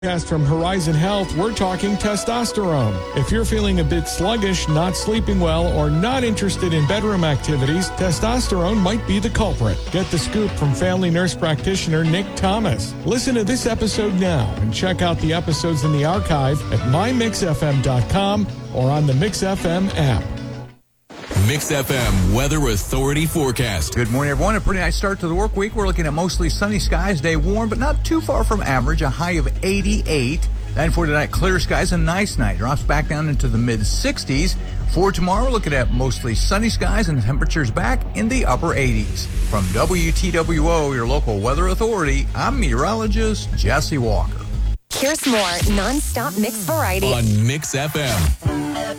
From Horizon Health, we're talking testosterone. If you're feeling a bit sluggish, not sleeping well, or not interested in bedroom activities, testosterone might be the culprit. Get the scoop from family nurse practitioner Nick Thomas. Listen to this episode now and check out the episodes in the archive at mymixfm.com or on the Mix FM app. Mix FM Weather Authority forecast. Good morning, everyone. A pretty nice start to the work week. We're looking at mostly sunny skies, day warm, but not too far from average, a high of 88. Then for tonight, clear skies, a nice night. Drops back down into the mid-60s. For tomorrow, looking at mostly sunny skies and temperatures back in the upper 80s. From WTWO, your local weather authority, I'm meteorologist Jesse Walker. Here's more non-stop mix variety on Mix FM.